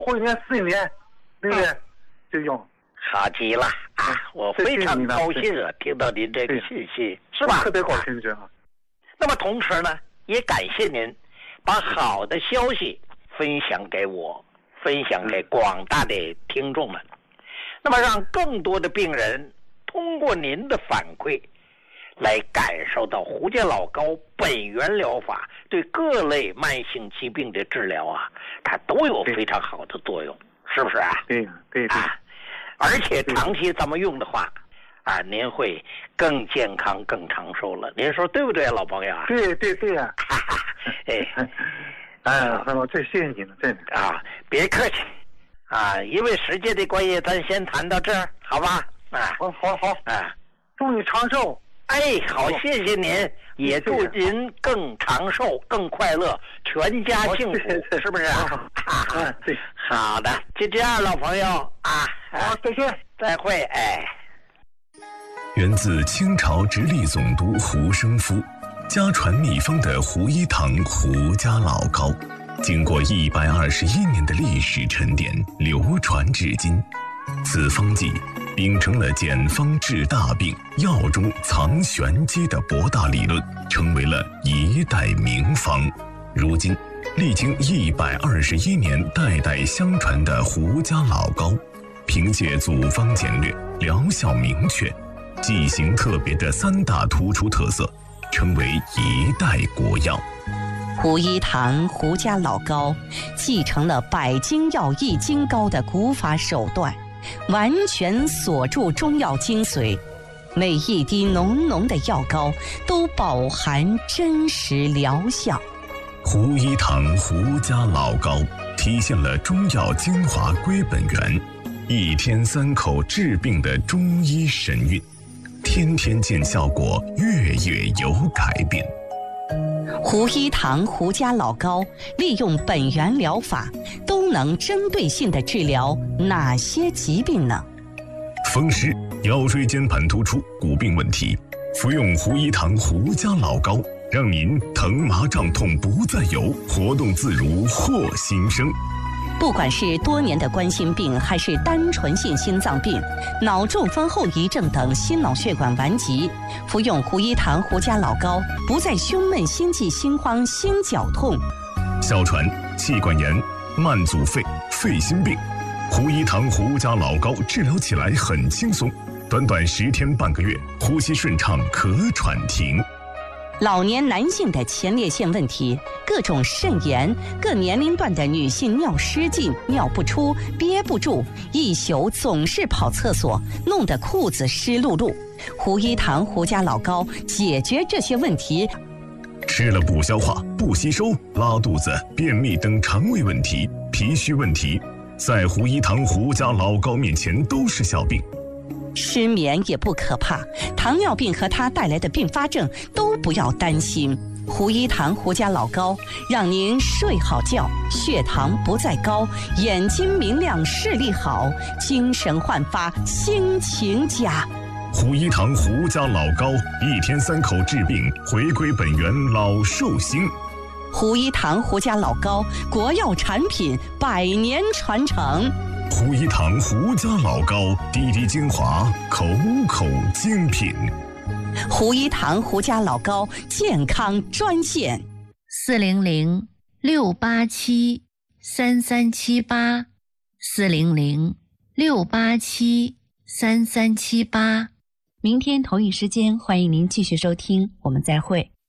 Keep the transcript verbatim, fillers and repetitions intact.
活一年死一年，对不对？嗯、就用。 好极了啊！我非常高兴啊，听到您这个信息，是吧？ 特别高兴，这啊。 那么同时呢，也感谢您把好的消息分享给我，分享给广大的听众们。那么让更多的病人通过您的反馈，来感受到胡家老高本源疗法对各类慢性疾病的治疗啊，它都有非常好的作用，是不是啊？ 对对对。 啊而且长期这么用的话，啊，您会更健康、更长寿了。您说对不对，老朋友啊？ 对对对呀、啊！哎，哎，我最谢谢你了，真的啊！别客气啊，因为时间的关系，咱先谈到这儿，好吧？啊， 好，好，好， 啊， 祝你长寿。 哎，好，谢谢您，也祝您更长寿、更快乐，全家幸福，是不是啊？ 嗯，对， 好的，就这样，老朋友啊， 好，再见， 再会，哎。 源自清朝直隶总督胡生夫家传秘方的胡一堂胡家老膏，经过一百二十一年的历史沉淀，流传至今。此方剂秉承了简方治大病、药中藏玄机的博大理论，成为了一代名方。如今历经一百二十一年代代相传的胡家老膏，凭借组方简略、疗效明确、剂型特别的三大突出特色，成为一代国药。 胡一堂胡家老膏继承了百金药益精膏的古法手段，完全锁住中药精髓，每一滴浓浓的药膏都饱含真实疗效。 胡一堂胡家老膏体现了中药精华归本源，一天三口治病的中医神韵，天天见效果，月月有改变。 胡一堂胡家老膏利用本源疗法，都能针对性地治疗哪些疾病呢？ 风湿、腰椎间盘突出、骨病问题，服用胡一堂胡家老膏，让您疼麻胀痛不再有，活动自如获新生。 不管是多年的冠心病，还是单纯性心脏病、脑中风后遗症等心脑血管顽疾，服用胡一堂胡家老膏，不再胸闷、心悸、心慌、心绞痛。 哮喘、气管炎、慢阻肺、肺心病，胡一堂胡家老膏治疗起来很轻松，短短十天半个月，呼吸顺畅，咳喘停。 老年男性的前列腺问题，各种肾炎，各年龄段的女性尿失禁、尿不出、憋不住，一宿总是跑厕所，弄得裤子湿漉漉。胡一堂胡家老膏解决这些问题。 吃了不消化、不吸收、拉肚子、便秘等肠胃问题、脾虚问题，在胡一堂胡家老膏面前都是小病。 失眠也不可怕，糖尿病和它带来的并发症都不要担心。胡一堂胡家老膏让您睡好觉，血糖不再高，眼睛明亮，视力好，精神焕发，心情佳。 胡一堂胡家老膏，一天三口治病，回归本源，老寿星。 胡一堂胡家老膏，国药产品，百年传承。 胡一堂胡家老膏，滴滴精华，口口精品。 胡一堂胡家老膏健康专线： 四零零六八七三三七八，四零零六八七三三七八。 明天同一时间，欢迎您继续收听，我们再会。